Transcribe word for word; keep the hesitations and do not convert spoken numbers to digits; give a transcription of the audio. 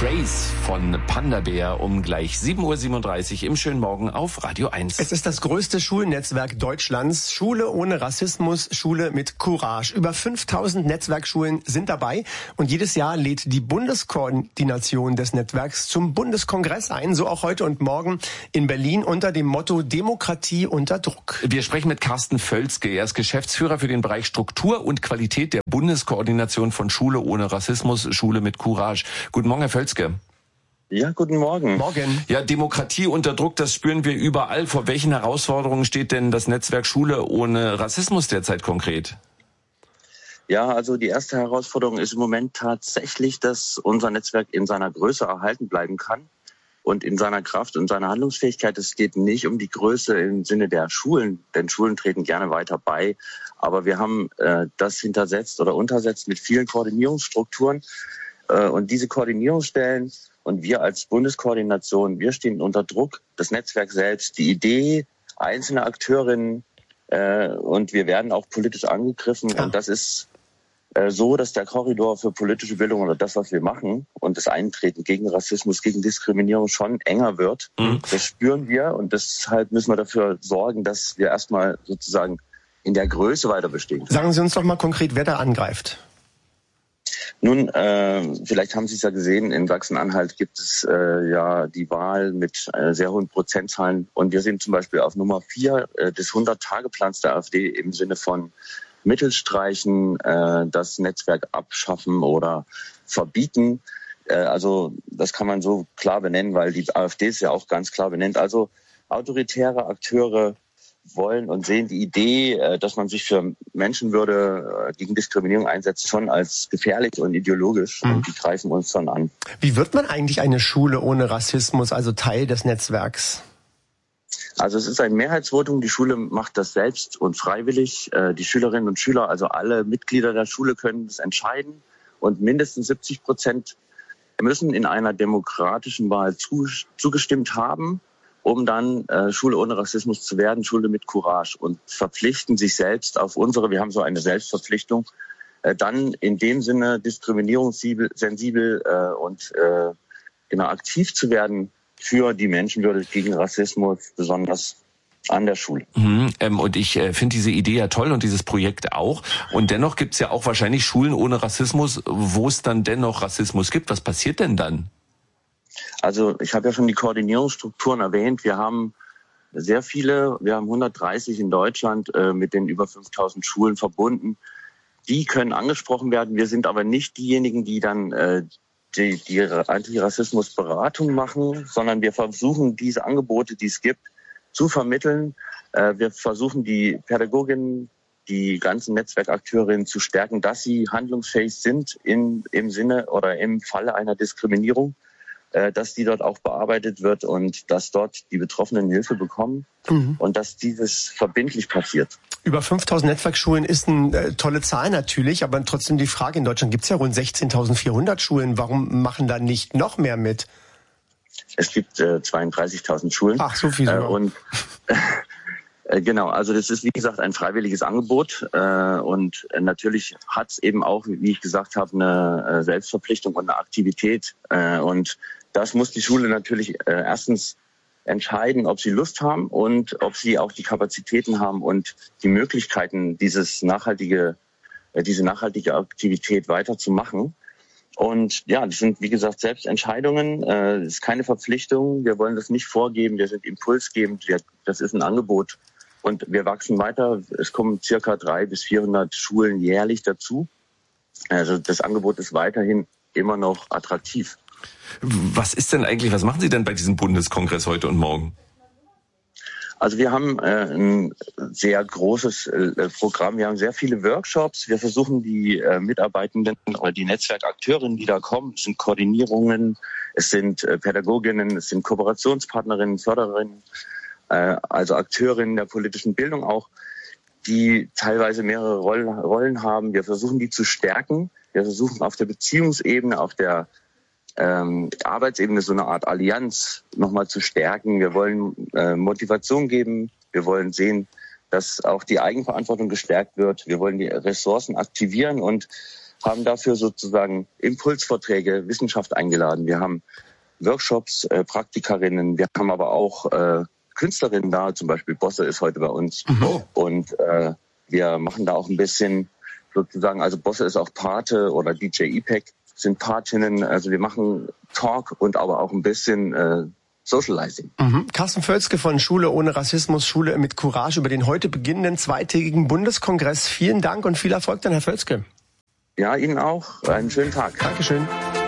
Craze von Panda Bear um gleich sieben Uhr siebenunddreißig im schönen Morgen auf Radio eins. Es ist das größte Schulnetzwerk Deutschlands. Schule ohne Rassismus, Schule mit Courage. Über fünftausend Netzwerkschulen sind dabei und jedes Jahr lädt die Bundeskoordination des Netzwerks zum Bundeskongress ein, so auch heute und morgen in Berlin unter dem Motto Demokratie unter Druck. Wir sprechen mit Carsten Völzke. Er ist Geschäftsführer für den Bereich Struktur und Qualität der Bundeskoordination von Schule ohne Rassismus, Schule mit Courage. Guten Morgen, Herr Völzke. Ja, guten Morgen. Morgen. Ja, Demokratie unter Druck, das spüren wir überall. Vor welchen Herausforderungen steht denn das Netzwerk Schule ohne Rassismus derzeit konkret? Ja, also die erste Herausforderung ist im Moment tatsächlich, dass unser Netzwerk in seiner Größe erhalten bleiben kann und in seiner Kraft und seiner Handlungsfähigkeit. Es geht nicht um die Größe im Sinne der Schulen, denn Schulen treten gerne weiter bei. Aber wir haben äh, das hintersetzt oder untersetzt mit vielen Koordinierungsstrukturen. Und diese Koordinierungsstellen und wir als Bundeskoordination, wir stehen unter Druck, das Netzwerk selbst, die Idee, einzelne Akteurinnen äh, und wir werden auch politisch angegriffen. Ja. Und das ist äh, so, dass der Korridor für politische Bildung oder das, was wir machen und das Eintreten gegen Rassismus, gegen Diskriminierung schon enger wird. Mhm. Das spüren wir und deshalb müssen wir dafür sorgen, dass wir erstmal sozusagen in der Größe weiter bestehen. Sagen Sie uns doch mal konkret, wer da angreift. Nun, äh, vielleicht haben Sie es ja gesehen, in Sachsen-Anhalt gibt es äh, ja die Wahl mit äh, sehr hohen Prozentzahlen. Und wir sind zum Beispiel auf Nummer vier äh, des hundert-Tage-Plans der AfD im Sinne von Mittel streichen, äh, das Netzwerk abschaffen oder verbieten. Äh, also das kann man so klar benennen, weil die AfD es ja auch ganz klar benennt. Also autoritäre Akteure wollen und sehen die Idee, dass man sich für Menschenwürde gegen Diskriminierung einsetzt, schon als gefährlich und ideologisch. Mhm. Und die greifen uns dann an. Wie wird man eigentlich eine Schule ohne Rassismus, also Teil des Netzwerks? Also es ist ein Mehrheitsvotum. Die Schule macht das selbst und freiwillig. Die Schülerinnen und Schüler, also alle Mitglieder der Schule, können das entscheiden. Und mindestens siebzig Prozent müssen in einer demokratischen Wahl zugestimmt haben, um dann äh, Schule ohne Rassismus zu werden, Schule mit Courage, und verpflichten sich selbst auf unsere, wir haben so eine Selbstverpflichtung, äh, dann in dem Sinne diskriminierungssensibel äh, und äh, genau aktiv zu werden für die Menschenwürde gegen Rassismus, besonders an der Schule. Mhm, ähm, und ich äh, finde diese Idee ja toll und dieses Projekt auch. Und dennoch gibt es ja auch wahrscheinlich Schulen ohne Rassismus, wo es dann dennoch Rassismus gibt. Was passiert denn dann? Also ich habe ja schon die Koordinierungsstrukturen erwähnt. Wir haben sehr viele, wir haben hundertdreißig in Deutschland äh, mit den über fünftausend Schulen verbunden. Die können angesprochen werden. Wir sind aber nicht diejenigen, die dann äh, die, die Antirassismusberatung machen, sondern wir versuchen, diese Angebote, die es gibt, zu vermitteln. Äh, wir versuchen, die Pädagoginnen, die ganzen Netzwerkakteurinnen zu stärken, dass sie handlungsfähig sind in, im Sinne oder im Falle einer Diskriminierung, dass die dort auch bearbeitet wird und dass dort die Betroffenen Hilfe bekommen, mhm, und dass dieses verbindlich passiert. Über fünftausend Netzwerkschulen ist eine äh, tolle Zahl natürlich, aber trotzdem die Frage, in Deutschland gibt es ja rund sechzehntausendvierhundert Schulen. Warum machen da nicht noch mehr mit? Es gibt äh, zweiunddreißigtausend Schulen. Ach, so viel sogar. Äh, und äh, genau, also das ist wie gesagt ein freiwilliges Angebot äh, und äh, natürlich hat es eben auch, wie ich gesagt habe, eine äh, Selbstverpflichtung und eine Aktivität äh, und das muss die Schule natürlich äh, erstens entscheiden, ob sie Lust haben und ob sie auch die Kapazitäten haben und die Möglichkeiten, dieses nachhaltige, äh, diese nachhaltige Aktivität weiterzumachen. Und ja, das sind, wie gesagt, Selbstentscheidungen. Äh, das ist keine Verpflichtung. Wir wollen das nicht vorgeben. Wir sind impulsgebend. Wir, das ist ein Angebot. Und wir wachsen weiter. Es kommen circa dreihundert bis vierhundert Schulen jährlich dazu. Also das Angebot ist weiterhin immer noch attraktiv. Was ist denn eigentlich, was machen Sie denn bei diesem Bundeskongress heute und morgen? Also wir haben äh, ein sehr großes äh, Programm. Wir haben sehr viele Workshops. Wir versuchen die äh, Mitarbeitenden oder die Netzwerkakteurinnen, die da kommen, es sind Koordinierungen, es sind äh, Pädagoginnen, es sind Kooperationspartnerinnen, Fördererinnen, äh, also Akteurinnen der politischen Bildung auch, die teilweise mehrere Rollen, Rollen haben. Wir versuchen die zu stärken. Wir versuchen auf der Beziehungsebene, auf der Ähm, Arbeitsebene so eine Art Allianz nochmal zu stärken. Wir wollen äh, Motivation geben. Wir wollen sehen, dass auch die Eigenverantwortung gestärkt wird. Wir wollen die Ressourcen aktivieren und haben dafür sozusagen Impulsvorträge, Wissenschaft eingeladen. Wir haben Workshops, äh, Praktikerinnen, wir haben aber auch äh, Künstlerinnen da, zum Beispiel Bosse ist heute bei uns. Mhm. Und äh, wir machen da auch ein bisschen sozusagen, also Bosse ist auch Pate oder D J Ipek sind Patinnen, also wir machen Talk und aber auch ein bisschen äh, Socializing. Mhm. Carsten Völzke von Schule ohne Rassismus, Schule mit Courage über den heute beginnenden zweitägigen Bundeskongress. Vielen Dank und viel Erfolg dann, Herr Völzke. Ja, Ihnen auch. Einen schönen Tag. Dankeschön.